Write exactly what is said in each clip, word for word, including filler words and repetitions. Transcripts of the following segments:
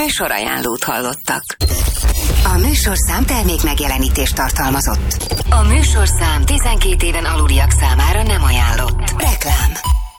Műsorajánlót hallottak. A műsorszám termék megjelenítést tartalmazott. A műsorszám tizenkét éven aluliak számára nem ajánlott. Reklám.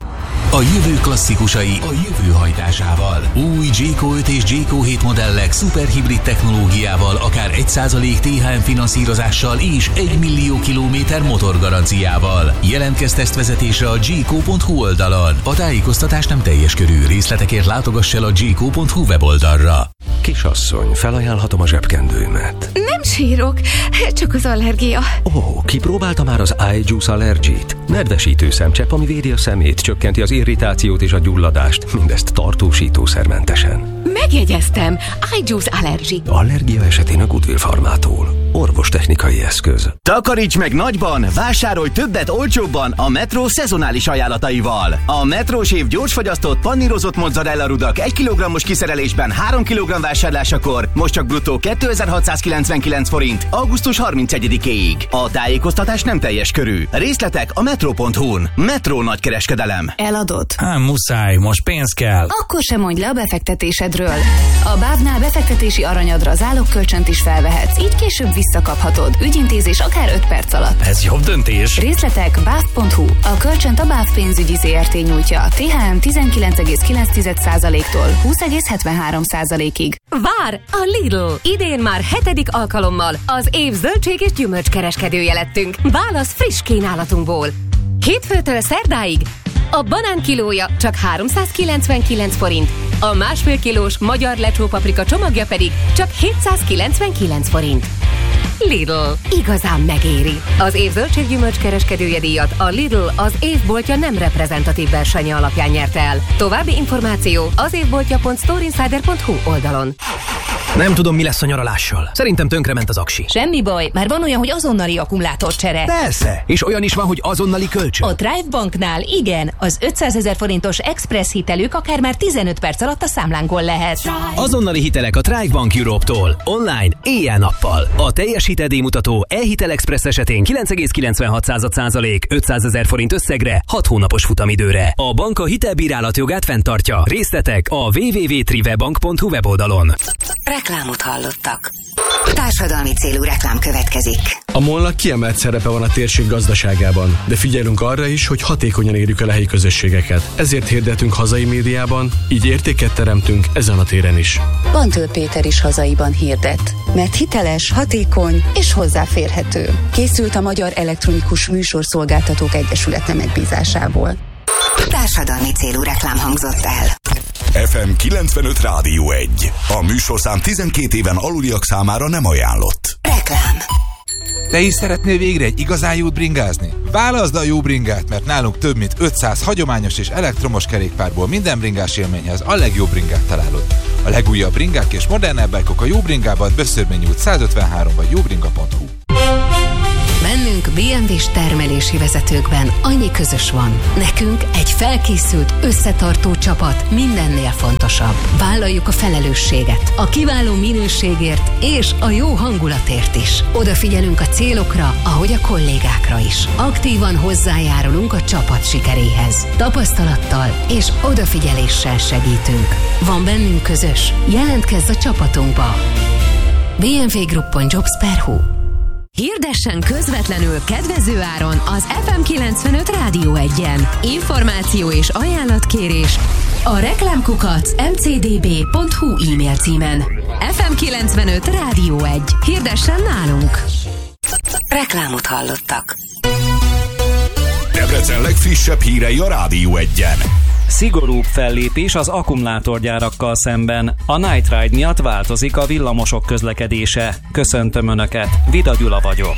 A jövő klasszikusai a jövő hajtásával. Új Jayco öt és Jayco hét modellek szuperhibrid technológiával, akár egy százalék té há em finanszírozással és egy millió kilométer motorgaranciával. Jelentkezz tesztvezetésre a jayco pont hu oldalon. A tájékoztatás nem teljes körű. Részletekért látogass el a jayco pont hu weboldalra. Kisasszony, felajánlhatom a zsebkendőmet. Nem sírok, csak az allergia. Ó, kipróbálta már az iJuice Allergy-t? Nedvesítő szemcsepp, ami védi a szemét, csökkenti az irritációt és a gyulladást, mindezt tartósítószermentesen. Megjegyeztem, iJuice Allergy. Allergia esetén a Goodwill Farmától. Orvostechnikai eszköz. Takaríts meg nagyban, vásárolj többet olcsóbban a Metro szezonális ajánlataival. A Metrós év gyorsfagyasztott pannírozott mozzarella rudak egy kilogrammos kiszerelésben három kilogramm vásárlásakor most csak bruttó kétezer-hatszázkilencvenkilenc forint augusztus harmincegyedikéig. A tájékoztatás nem teljes körű. Részletek a metro pont hu-n. Metro nagykereskedelem. Eladod? Hát muszáj, most pénz kell. Akkor sem mondj le a befektetésedről. A bávnál befektetési aranyadra zálogkölcsönt is felvehetsz, így később visszakaphatod. Ügyintézés akár öt perc alatt. Ez jobb döntés. Részletek báv pont hu. A kölcsönt a Báv pénzügyi zé er té nyújtja. té há em tizenkilenc egész kilenc százaléktól húsz egész hetvenhárom százalékig. Vár! A Lidl! Idén már hetedik alkalommal az év zöldség és gyümölcskereskedője lettünk. Válasz friss kínálatunkból. Hétfőtől szerdáig a banán kilója csak háromszázkilencvenkilenc forint, a másfél kilós magyar lecsó paprika csomagja pedig csak hétszázkilencvenkilenc forint. Lidl. Igazán megéri. Az év zöldséggyümölcs kereskedője díjat a Lidl az évboltja nem reprezentatív versenye alapján nyerte el. További információ az évboltja pont storeinsider pont hu oldalon. Nem tudom, mi lesz a nyaralással. Szerintem tönkrement az aksi. Semmi baj, már van olyan, hogy azonnali akkumulátorcsere. Persze, és olyan is van, hogy azonnali kölcsön. A Drive Banknál igen, az ötszázezer forintos express hitelük akár már tizenöt perc alatt a számlánkon lehet. Azonnali hitelek a Drive Bank Europe-tól. Online, éjjel-nappal. A teljes hiteldíjmutató e-hitel express esetén kilenc egész kilencvenhat százalék ötszázezer forint összegre, hat hónapos futamidőre. A bank a hitelbírálat jogát fenntartja. Részletek a double-u double-u double-u pont trivebank pont hu weboldalon. Reklámot hallottak. Társadalmi célú reklám következik. A MOL-nak kiemelt szerepe van a térség gazdaságában, de figyelünk arra is, hogy hatékonyan érjük el a helyi közösségeket. Ezért hirdetünk hazai médiában, így értéket teremtünk ezen a téren is. Bantől Péter is hazaiban hirdet, mert hiteles, hatékony és hozzáférhető. Készült a Magyar Elektronikus Műsorszolgáltatók Egyesülete megbízásából. Társadalmi célú reklám hangzott el. ef em kilencvenöt Rádió egy. A műsorszám tizenkét éven aluliak számára nem ajánlott. Reklám. Te is szeretnél végre egy igazán jót bringázni? Válaszd a jó bringát, mert nálunk több mint ötszáz hagyományos és elektromos kerékpárból minden bringás élményhez a legjobb bringát találod. A legújabb bringák és modernebb bike-ok a Jó Bringában, Böszörményi út százötvenhárom vagy jóbringa pont hu. Bennünk bé em vé-s termelési vezetőkben annyi közös van. Nekünk egy felkészült, összetartó csapat mindennél fontosabb. Vállaljuk a felelősséget, a kiváló minőségért és a jó hangulatért is. Odafigyelünk a célokra, ahogy a kollégákra is. Aktívan hozzájárulunk a csapat sikeréhez. Tapasztalattal és odafigyeléssel segítünk. Van bennünk közös? Jelentkezz a csapatunkba! bé em vé Group pont jobs pont hu. Hirdessen közvetlenül kedvező áron az ef em kilencvenöt Rádió egyen. Információ és ajánlatkérés a reklámkukac em cé dé bé pont hu e-mail címen. ef em kilencvenöt Rádió egy. Hirdessen nálunk! Reklámot hallottak. Debrecen legfrissebb hírei a Rádió egyen. Szigorúbb fellépés az akkumulátorgyárakkal szemben. A Night Ride miatt változik a villamosok közlekedése. Köszöntöm Önöket, Vida Gyula vagyok.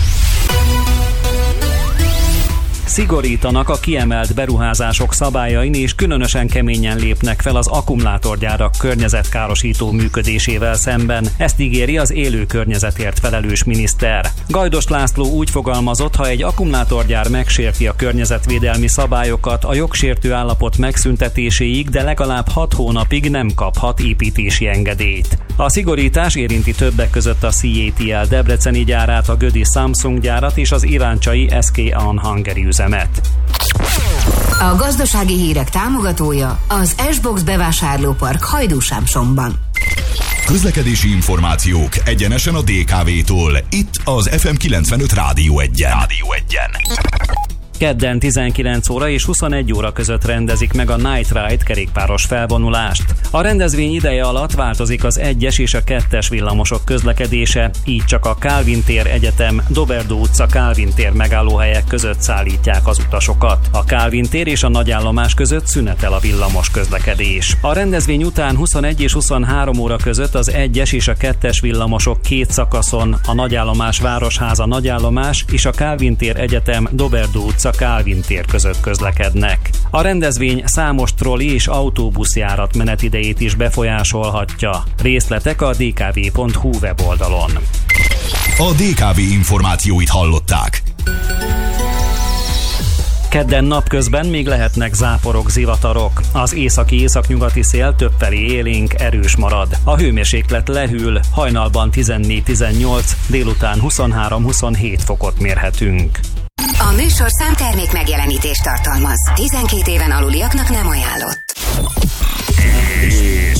Szigorítanak a kiemelt beruházások szabályain, és különösen keményen lépnek fel az akkumulátorgyárak környezetkárosító működésével szemben. Ezt ígéri az élő környezetért felelős miniszter. Gajdos László úgy fogalmazott, ha egy akkumulátorgyár megsérti a környezetvédelmi szabályokat, a jogsértő állapot megszüntetéséig, de legalább hat hónapig nem kaphat építési engedélyt. A szigorítás érinti többek között a cé á té el debreceni gyárát, a gödi Samsung gyárat és az iráncsai es ká On Hungary üzemet. A gazdasági hírek támogatója az S-Box bevásárlópark Hajdúsámsomban. Közlekedési információk egyenesen a dé ká vé-tól. Itt az ef em kilencvenöt Rádió egyen. Rádió egyen. Kedden tizenkilenc óra és huszonegy óra között rendezik meg a Night Ride kerékpáros felvonulást. A rendezvény ideje alatt változik az egyes és a kettes villamosok közlekedése, így csak a Kálvin tér Egyetem, Doberdó utca Kálvin tér megállóhelyek között szállítják az utasokat. A Kálvin tér és a nagyállomás között szünetel a villamos közlekedés. A rendezvény után huszonegy és huszonhárom óra között az egyes és a kettes villamosok két szakaszon, a nagyállomás Városháza nagyállomás és a Kálvin tér Egyetem, Doberdó utca Kálvin tér között közlekednek. A rendezvény számos trolli és autóbuszjárat menetidejét is befolyásolhatja. Részletek a dé ká vé pont hú weboldalon. A dé ká vé információit hallották. Kedden napközben még lehetnek záporok, zivatarok. Az északi-északnyugati szél többfelé élénk, erős marad. A hőmérséklet lehűl, hajnalban tizennégy-tizennyolc, délután huszonhárom-huszonhét fokot mérhetünk. A műsorszám termék megjelenítést tartalmaz. tizenkét éven aluliaknak nem ajánlott.